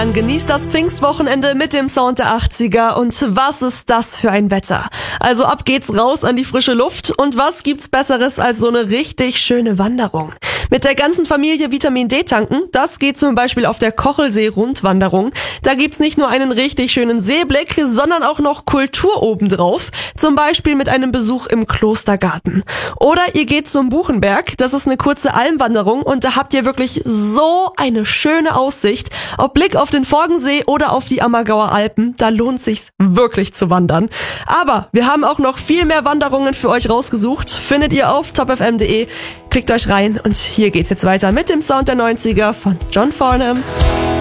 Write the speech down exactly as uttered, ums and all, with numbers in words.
Dann genießt das Pfingstwochenende mit dem Sound der achtziger und was ist das für ein Wetter? Also ab geht's raus an die frische Luft und was gibt's Besseres als so eine richtig schöne Wanderung? Mit der ganzen Familie Vitamin D tanken, das geht zum Beispiel auf der Kochelsee-Rundwanderung. Da gibt's nicht nur einen richtig schönen Seeblick, sondern auch noch Kultur obendrauf, zum Beispiel mit einem Besuch im Klostergarten. Oder ihr geht zum Buchenberg, das ist eine kurze Almwanderung und da habt ihr wirklich so eine schöne Aussicht. Ob Blick auf den Forgensee oder auf die Ammergauer Alpen, da lohnt sich's wirklich zu wandern. Aber wir haben auch noch viel mehr Wanderungen für euch rausgesucht, findet ihr auf top f m punkt d e. Klickt euch rein und hier geht's jetzt weiter mit dem Sound der neunziger von John Farnham.